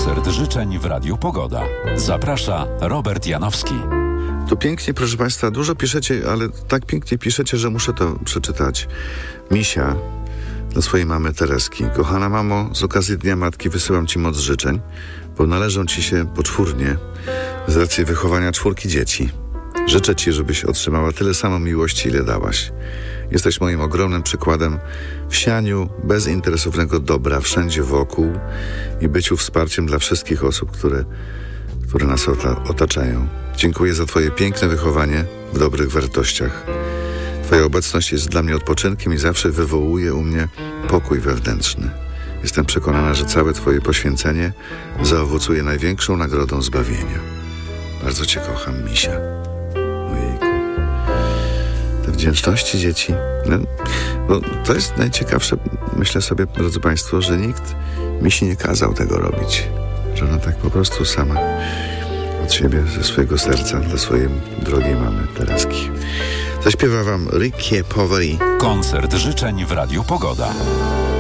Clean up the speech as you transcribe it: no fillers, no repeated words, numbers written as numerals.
Koncert życzeń w Radiu Pogoda. Zaprasza Robert Janowski. To pięknie, proszę Państwa, dużo piszecie, ale tak pięknie piszecie, że muszę to przeczytać. Misia dla swojej mamy Tereski. Kochana mamo, z okazji Dnia Matki wysyłam Ci moc życzeń, bo należą Ci się poczwórnie z racji wychowania 4 dzieci. Życzę Ci, żebyś otrzymała tyle samo miłości, ile dałaś. Jesteś moim ogromnym przykładem w sianiu bezinteresownego dobra wszędzie wokół i byciu wsparciem dla wszystkich osób, które nas otaczają. Dziękuję za Twoje piękne wychowanie w dobrych wartościach. Twoja obecność jest dla mnie odpoczynkiem i zawsze wywołuje u mnie pokój wewnętrzny. Jestem przekonana, że całe Twoje poświęcenie zaowocuje największą nagrodą zbawienia. Bardzo Cię kocham, Misia. Ojejku. Te wdzięczności dzieci. No, bo to jest najciekawsze, myślę sobie, drodzy Państwo, że nikt Misi nie kazał tego robić. Że ona tak po prostu sama od siebie, ze swojego serca dla swojej drogiej mamy Tereski. Zaśpiewa Wam Ricky Poveri. Koncert życzeń w Radiu Pogoda.